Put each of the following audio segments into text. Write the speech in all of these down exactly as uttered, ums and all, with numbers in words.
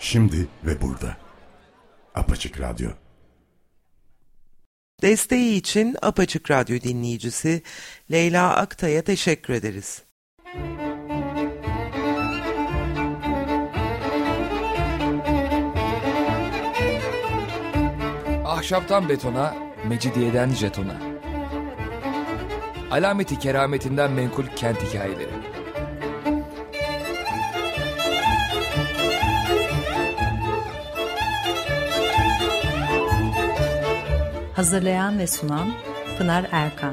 Şimdi ve burada. Apaçık Radyo. Desteği için Apaçık Radyo dinleyicisi Leyla Aktay'a teşekkür ederiz. Ahşaptan betona, mecidiyeden jetona. Alameti kerametinden menkul kent hikayeleri. Hazırlayan ve sunan Pınar Erkan.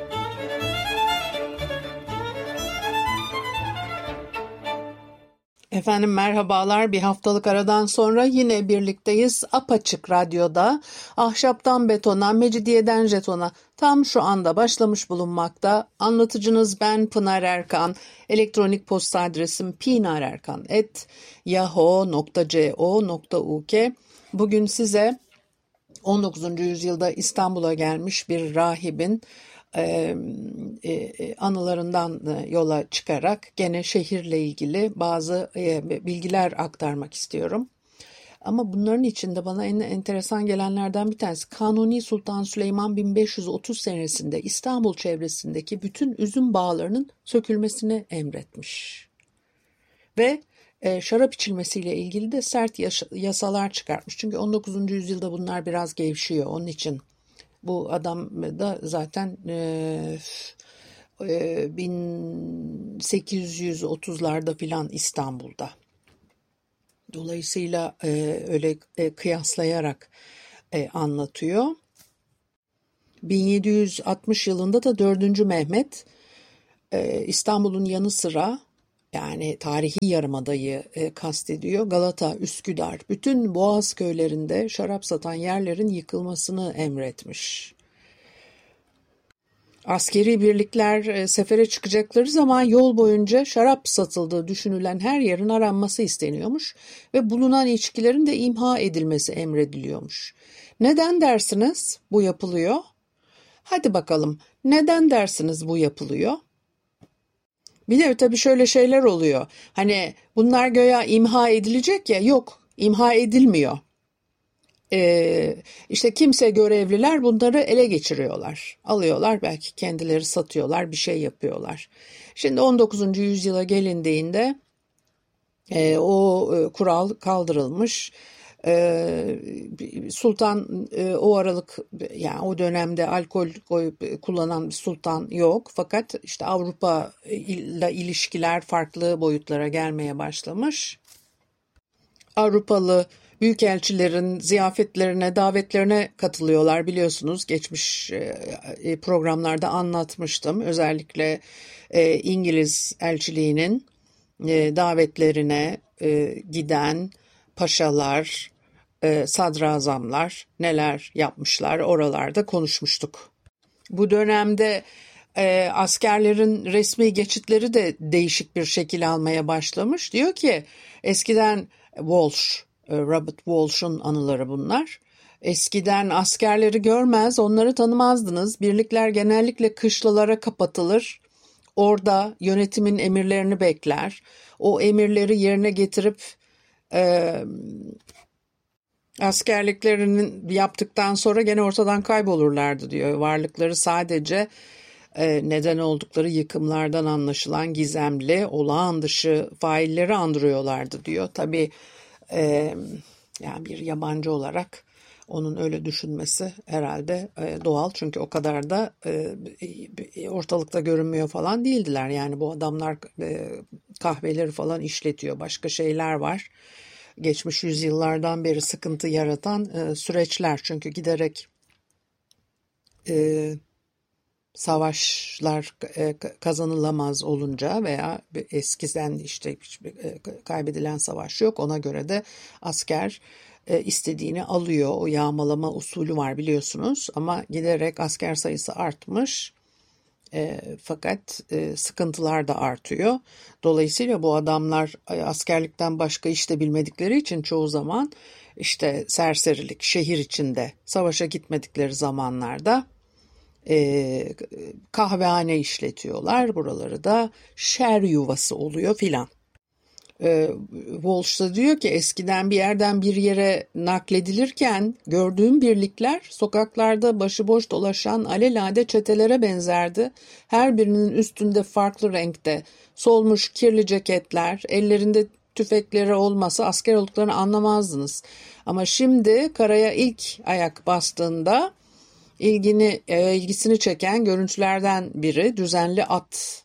Efendim merhabalar, bir haftalık aradan sonra yine birlikteyiz. Apaçık Radyo'da ahşaptan betona, mecidiyeden jetona tam şu anda başlamış bulunmakta. Anlatıcınız ben Pınar Erkan. Elektronik posta adresim pinarerkan at yahoo nokta co nokta uk. Bugün size on dokuzuncu yüzyılda İstanbul'a gelmiş bir rahibin e, e, anılarından yola çıkarak gene şehirle ilgili bazı e, bilgiler aktarmak istiyorum. Ama bunların içinde bana en enteresan gelenlerden bir tanesi Kanuni Sultan Süleyman bin beş yüz otuz senesinde İstanbul çevresindeki bütün üzüm bağlarının sökülmesini emretmiş. Ve E, şarap içilmesiyle ilgili de sert yasalar çıkartmış. Çünkü on dokuzuncu yüzyılda bunlar biraz gevşiyor. Onun için bu adam da zaten e, e, bin sekiz yüz otuzlarda filan İstanbul'da. Dolayısıyla e, öyle e, kıyaslayarak e, anlatıyor. bin yedi yüz altmış yılında da dördüncü Mehmet e, İstanbul'un yanı sıra, yani tarihi yarımadayı e, kastediyor, Galata, Üsküdar, bütün Boğaz köylerinde şarap satan yerlerin yıkılmasını emretmiş. Askeri birlikler e, sefere çıkacakları zaman yol boyunca şarap satıldığı düşünülen her yerin aranması isteniyormuş ve bulunan içkilerin de imha edilmesi emrediliyormuş. Neden dersiniz bu yapılıyor? Hadi bakalım, neden dersiniz bu yapılıyor? Bir de tabii şöyle şeyler oluyor. Hani bunlar göya imha edilecek ya, yok, imha edilmiyor. Ee, işte kimse görevliler bunları ele geçiriyorlar. Alıyorlar, belki kendileri satıyorlar, bir şey yapıyorlar. Şimdi on dokuzuncu yüzyıla gelindiğinde e, o e, kural kaldırılmış. Sultan o aralık, yani o dönemde alkol kullanan bir sultan yok, fakat işte Avrupa ile ilişkiler farklı boyutlara gelmeye başlamış. Avrupalı büyükelçilerin ziyafetlerine, davetlerine katılıyorlar, biliyorsunuz, geçmiş programlarda anlatmıştım. Özellikle İngiliz elçiliğinin davetlerine giden paşalar, e, sadrazamlar neler yapmışlar, oralarda konuşmuştuk. Bu dönemde e, askerlerin resmi geçitleri de değişik bir şekil almaya başlamış. Diyor ki eskiden Walsh, e, Robert Walsh'un anıları bunlar. Eskiden askerleri görmez, onları tanımazdınız. Birlikler genellikle kışlalara kapatılır. Orada yönetimin emirlerini bekler. O emirleri yerine getirip E, askerliklerini yaptıktan sonra gene ortadan kaybolurlardı diyor. Varlıkları sadece e, neden oldukları yıkımlardan anlaşılan gizemli, olağan dışı failleri andırıyorlardı diyor. Tabii e, yani bir yabancı olarak onun öyle düşünmesi herhalde e, doğal, çünkü o kadar da e, ortalıkta görünmüyor falan değildiler. Yani bu adamlar e, kahveleri falan işletiyor, başka şeyler var. Geçmiş yüzyıllardan beri sıkıntı yaratan e, süreçler, çünkü giderek e, savaşlar e, kazanılamaz olunca veya eskiden işte hiçbir e, kaybedilen savaş yok, ona göre de asker e, istediğini alıyor. O yağmalama usulü var, biliyorsunuz, ama giderek asker sayısı artmış. E, fakat e, sıkıntılar da artıyor. Dolayısıyla bu adamlar askerlikten başka işte bilmedikleri için çoğu zaman işte serserilik, şehir içinde savaşa gitmedikleri zamanlarda e, kahvehane işletiyorlar. Buraları da şer yuvası oluyor filan. E, Walsh da diyor ki eskiden bir yerden bir yere nakledilirken gördüğüm birlikler sokaklarda başıboş dolaşan alelade çetelere benzerdi. Her birinin üstünde farklı renkte solmuş kirli ceketler, ellerinde tüfekleri olmasa asker olduklarını anlamazdınız. Ama şimdi karaya ilk ayak bastığında ilgini e, ilgisini çeken görüntülerden biri düzenli at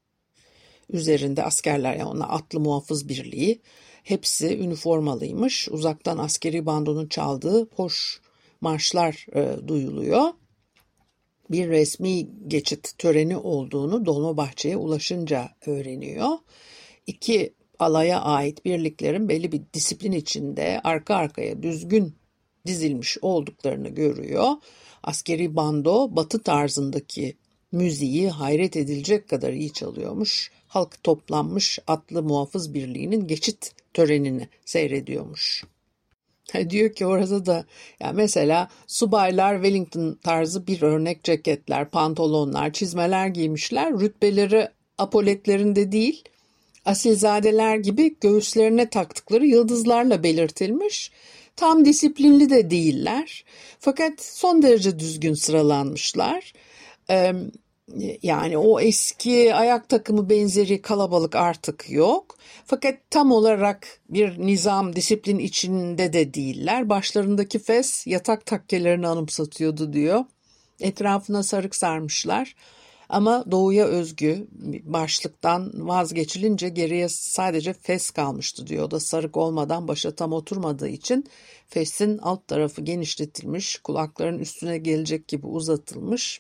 üzerinde askerler, yani ona atlı muhafız birliği, hepsi üniformalıymış. Uzaktan askeri bandonun çaldığı hoş marşlar e, duyuluyor. Bir resmi geçit töreni olduğunu Dolmabahçe'ye ulaşınca öğreniyor. İki alaya ait birliklerin belli bir disiplin içinde arka arkaya düzgün dizilmiş olduklarını görüyor. Askeri bando batı tarzındaki müziği hayret edilecek kadar iyi çalıyormuş. Halk toplanmış atlı muhafız birliğinin geçit törenini seyrediyormuş. Diyor ki orada da ya mesela subaylar Wellington tarzı bir örnek ceketler, pantolonlar, çizmeler giymişler. Rütbeleri apoletlerinde değil, asilzadeler gibi göğüslerine taktıkları yıldızlarla belirtilmiş. Tam disiplinli de değiller. Fakat son derece düzgün sıralanmışlar. Ee, yani o eski ayak takımı benzeri kalabalık artık yok. Fakat tam olarak bir nizam, disiplin içinde de değiller. Başlarındaki fes yatak takkelerini anımsatıyordu diyor. Etrafına sarık sarmışlar. Ama doğuya özgü başlıktan vazgeçilince geriye sadece fes kalmıştı diyor. O da sarık olmadan başa tam oturmadığı için fesin alt tarafı genişletilmiş, kulakların üstüne gelecek gibi uzatılmış.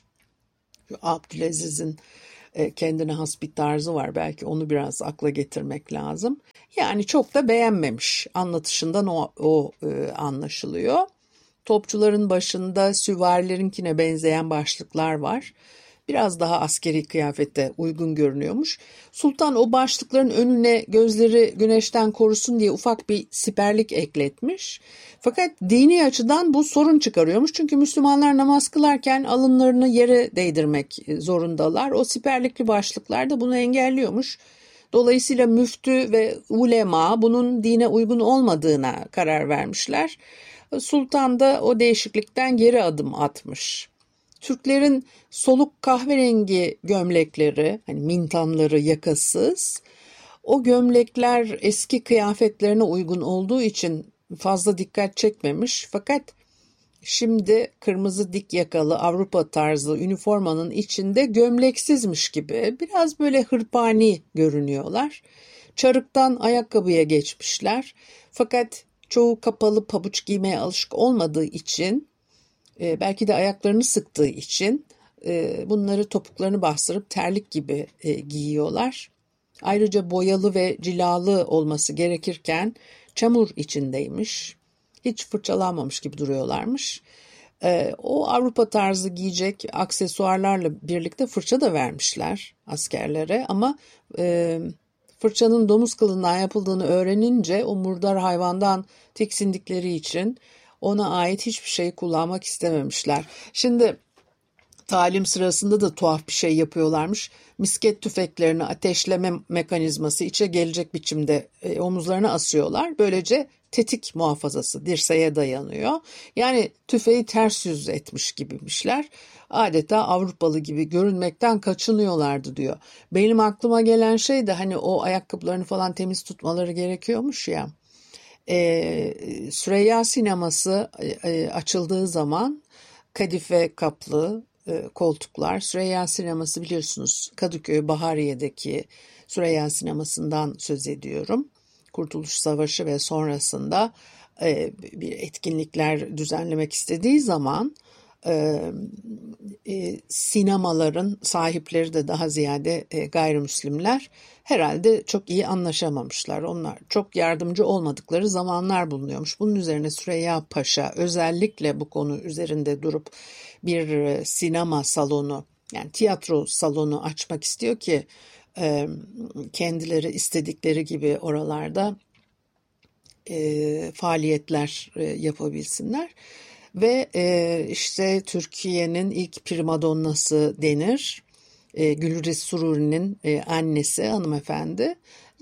Abdülaziz'in kendine has bir tarzı var. Belki onu biraz akla getirmek lazım. Yani çok da beğenmemiş. Anlatışından o, o e, anlaşılıyor. Topçuların başında süvarilerinkine benzeyen başlıklar var. Biraz daha askeri kıyafete uygun görünüyormuş. Sultan o başlıkların önüne gözleri güneşten korusun diye ufak bir siperlik ekletmiş. Fakat dini açıdan bu sorun çıkarıyormuş. Çünkü Müslümanlar namaz kılarken alınlarını yere değdirmek zorundalar. O siperlikli başlıklar da bunu engelliyormuş. Dolayısıyla müftü ve ulema bunun dine uygun olmadığına karar vermişler. Sultan da o değişiklikten geri adım atmış. Türklerin soluk kahverengi gömlekleri, hani mintanları yakasız, o gömlekler eski kıyafetlerine uygun olduğu için fazla dikkat çekmemiş. Fakat şimdi kırmızı dik yakalı Avrupa tarzı üniformanın içinde gömleksizmiş gibi biraz böyle hırpani görünüyorlar. Çarıktan ayakkabıya geçmişler. Fakat çoğu kapalı pabuç giymeye alışık olmadığı için, belki de ayaklarını sıktığı için bunları topuklarını bastırıp terlik gibi giyiyorlar. Ayrıca boyalı ve cilalı olması gerekirken çamur içindeymiş. Hiç fırçalanmamış gibi duruyorlarmış. O Avrupa tarzı giyecek aksesuarlarla birlikte fırça da vermişler askerlere ama fırçanın domuz kılından yapıldığını öğrenince o murdar hayvandan tiksindikleri için ona ait hiçbir şey kullanmak istememişler. Şimdi talim sırasında da tuhaf bir şey yapıyorlarmış. Misket tüfeklerini ateşleme mekanizması içe gelecek biçimde e, omuzlarına asıyorlar. Böylece tetik muhafazası dirseğe dayanıyor. Yani tüfeği ters yüz etmiş gibiymişler. Adeta Avrupalı gibi görünmekten kaçınıyorlardı diyor. Benim aklıma gelen şey de hani o ayakkabılarını falan temiz tutmaları gerekiyormuş ya. Ee, Süreyya sineması e, açıldığı zaman kadife kaplı e, koltuklar. Süreyya sineması biliyorsunuz Kadıköy Bahariye'deki Süreyya sinemasından söz ediyorum. Kurtuluş Savaşı ve sonrasında e, bir etkinlikler düzenlemek istediği zaman e, e, sinemaların sahipleri de daha ziyade e, gayrimüslimler herhalde çok iyi anlaşamamışlar. Onlar çok yardımcı olmadıkları zamanlar bulunuyormuş. Bunun üzerine Süreyya Paşa özellikle bu konu üzerinde durup bir e, sinema salonu, yani tiyatro salonu açmak istiyor ki e, kendileri istedikleri gibi oralarda e, faaliyetler e, yapabilsinler. Ve e, işte Türkiye'nin ilk primadonnası denir. E, Gülriz Sururi'nin e, annesi hanımefendi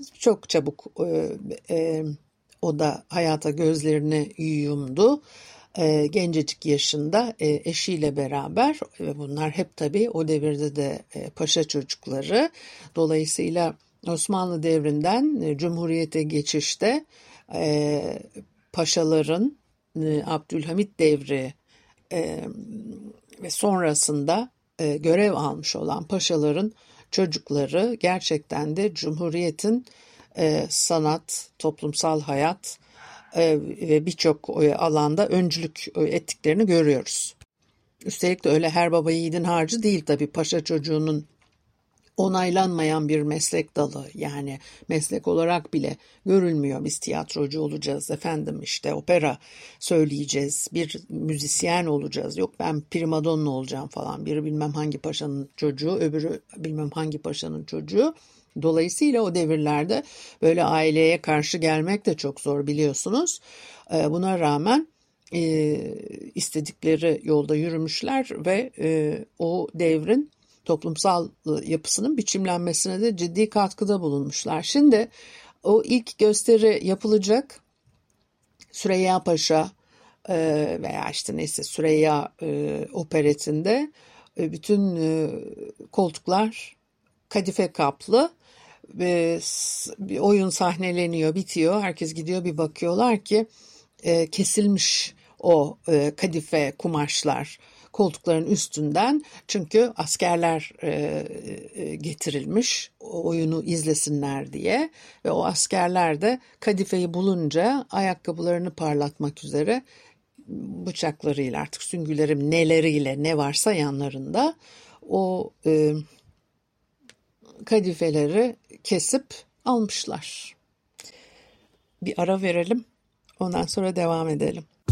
Çok çabuk e, e, o da hayata gözlerini yumdu. E, gencecik yaşında e, eşiyle beraber ve bunlar hep tabii o devirde de e, paşa çocukları. Dolayısıyla Osmanlı devrinden e, Cumhuriyete geçişte e, paşaların e, Abdülhamit devri e, ve sonrasında e, görev almış olan paşaların çocukları gerçekten de Cumhuriyet'in e, sanat, toplumsal hayat e, ve birçok e, alanda öncülük e, ettiklerini görüyoruz. Üstelik de öyle her baba yiğidin harcı değil tabii, paşa çocuğunun onaylanmayan bir meslek dalı, yani meslek olarak bile görülmüyor. Biz tiyatrocu olacağız, efendim işte opera söyleyeceğiz, bir müzisyen olacağız, yok ben primadonna olacağım falan. Biri bilmem hangi paşanın çocuğu, öbürü bilmem hangi paşanın çocuğu. Dolayısıyla o devirlerde böyle aileye karşı gelmek de çok zor, biliyorsunuz. Buna rağmen istedikleri yolda yürümüşler ve o devrin toplumsal yapısının biçimlenmesine de ciddi katkıda bulunmuşlar. Şimdi o ilk gösteri yapılacak, Süreyya Paşa veya işte neyse Süreyya operetinde bütün koltuklar kadife kaplı. Bir oyun sahneleniyor, bitiyor. Herkes gidiyor, bir bakıyorlar ki kesilmiş o kadife kumaşlar koltukların üstünden, çünkü askerler e, getirilmiş o oyunu izlesinler diye ve o askerler de kadifeyi bulunca ayakkabılarını parlatmak üzere bıçaklarıyla, artık süngülerim neleriyle ne varsa yanlarında o e, kadifeleri kesip almışlar. Bir ara verelim, ondan sonra devam edelim.